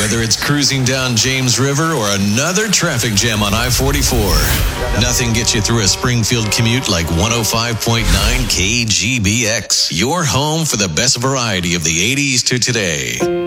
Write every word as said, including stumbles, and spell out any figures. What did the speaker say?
Whether it's cruising down James River or another traffic jam on I forty-four, nothing gets you through a Springfield commute like one oh five point nine K G B X. Your home for the best variety of the eighties to today.